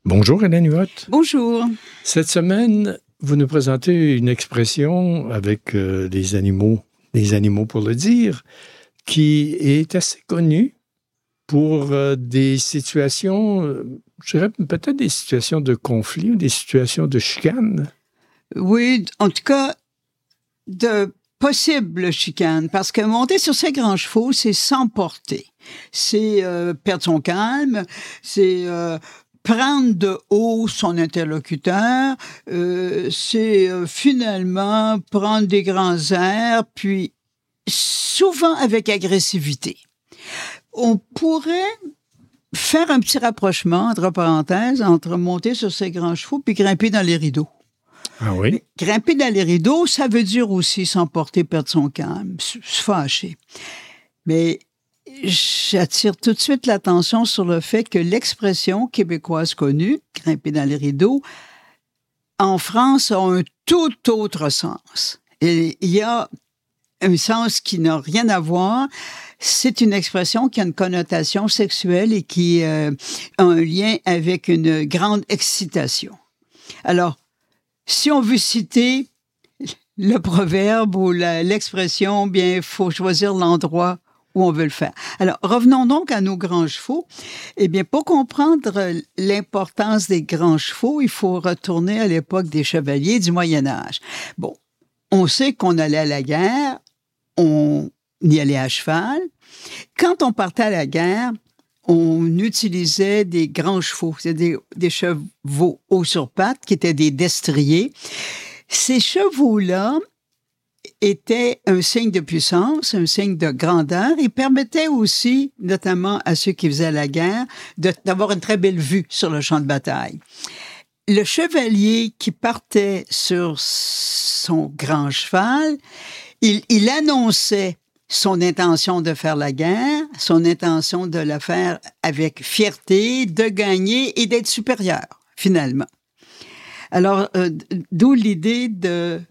Bonjour Hélène Huot. Bonjour. Cette semaine, vous nous présentez une expression avec des animaux pour le dire, qui est assez connue pour des situations, je dirais peut-être des situations de conflit ou des situations de chicane. Oui, en tout cas, de possibles chicanes, parce que monter sur ses grands chevaux, c'est s'emporter. C'est perdre son calme, c'est prendre de haut son interlocuteur, c'est finalement prendre des grands airs, puis souvent avec agressivité. On pourrait faire un petit rapprochement, entre parenthèses, entre monter sur ses grands chevaux puis grimper dans les rideaux. Ah oui? Mais grimper dans les rideaux, ça veut dire aussi s'emporter, perdre son calme, se fâcher. Mais j'attire tout de suite l'attention sur le fait que l'expression québécoise connue, grimper dans les rideaux, en France a un tout autre sens. Et il y a un sens qui n'a rien à voir. C'est une expression qui a une connotation sexuelle et qui a un lien avec une grande excitation. Alors, si on veut citer le proverbe ou l'expression, bien, il faut choisir l'endroit où on veut le faire. Alors, revenons donc à nos grands chevaux. Eh bien, pour comprendre l'importance des grands chevaux, il faut retourner à l'époque des chevaliers du Moyen Âge. Bon, on sait qu'on allait à la guerre, on y allait à cheval. Quand on partait à la guerre, on utilisait des grands chevaux, c'est-à-dire des chevaux hauts sur pattes, qui étaient des destriers. Ces chevaux-là étaient un signe de puissance, un signe de grandeur, et permettaient aussi, notamment à ceux qui faisaient la guerre, d'avoir une très belle vue sur le champ de bataille. Le chevalier qui partait sur son grand cheval, il annonçait son intention de faire la guerre, son intention de la faire avec fierté, de gagner et d'être supérieur, finalement. Alors, d'où l'idée de